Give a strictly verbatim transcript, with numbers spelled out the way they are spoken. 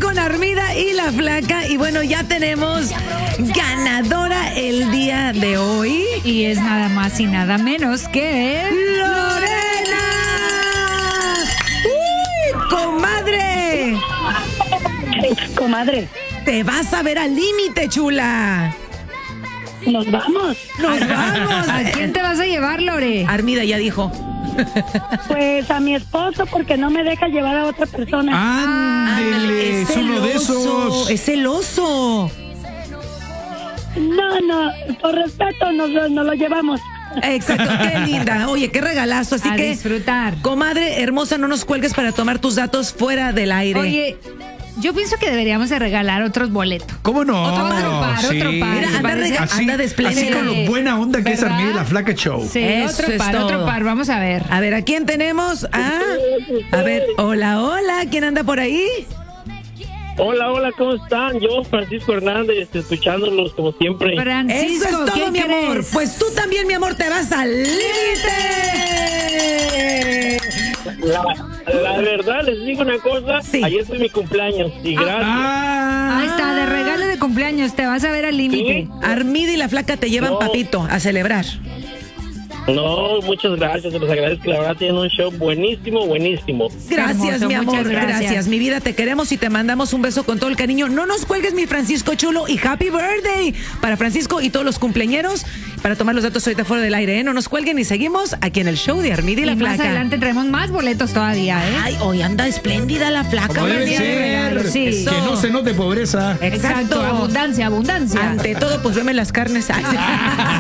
con Armida y la Flaca. Y bueno, ya tenemos ganadora el día de hoy. Y es nada más y nada menos que... ¡Lorena! ¡Uy, comadre! Comadre, Te vas a ver al límite, chula. nos vamos. Nos vamos. ¿A quién te vas a llevar, Lore? Armida ya dijo. Pues a mi esposo porque no me deja llevar a otra persona. Ándele, es uno de esos. Es celoso. No, no, por respeto nos, lo- nos lo llevamos. Exacto, qué linda. Oye, qué regalazo. Así A que, disfrutar. comadre hermosa, no nos cuelgues para tomar tus datos fuera del aire. Oye, yo pienso que deberíamos de regalar otros boletos. ¿Cómo no? Otro par, Sí. otro par. Mira, anda, parece? rega- Así, anda de espléndida. así con lo buena onda que es ¿Verdad? Armida y la Flaca Show. Sí, Eso otro es par, todo. otro par. Vamos a ver. A ver, ¿a quién tenemos? Ah, a ver, hola, hola. ¿Quién anda por ahí? Hola, hola, ¿cómo están? Yo, Francisco Hernández, escuchándolos como siempre. Francisco, Eso es todo, ¿qué mi amor. crees? Pues tú también, mi amor, te vas al límite. La, la verdad, les digo una cosa. Sí. Ayer fue mi cumpleaños y gracias. Ah, Ahí está, de regalo de cumpleaños. Te vas a ver al límite. ¿Sí? Armida y la Flaca te llevan No. papito a celebrar. No, muchas gracias, se los agradezco. La verdad, tienen un show buenísimo, buenísimo. Gracias, Hermoso, mi amor. muchas Gracias. gracias. Mi vida, te queremos y te mandamos un beso con todo el cariño. No nos cuelgues, mi Francisco chulo, y happy birthday para Francisco y todos los cumpleañeros. Para tomar los datos ahorita fuera del aire, ¿eh? No nos cuelguen y seguimos aquí en el show de Armida y Y la más Flaca. adelante traemos más boletos todavía, ¿eh? Ay, hoy anda espléndida la Flaca. como debe ¿verdad? ser. Sí. Eso. Que no se note pobreza. Exacto. Abundancia, abundancia. Ante todo, pues veme las carnes. Ay, sí.